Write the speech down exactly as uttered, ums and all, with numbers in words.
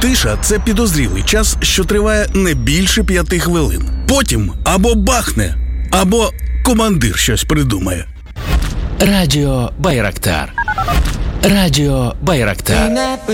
Тиша – це підозрілий час, що триває не більше п'яти хвилин. Потім або бахне, або командир щось придумає. Радіо Байрактар. Радіо Байрактар.